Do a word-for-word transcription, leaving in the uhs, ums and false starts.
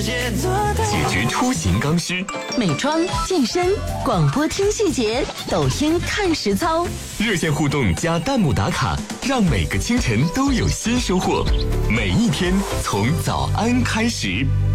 界做到。 解决出行刚需， 美妆、健身、广播听细节，抖音看实操。 热线互动加弹幕打卡，让每个清晨都有新收获。每一天从早安开始。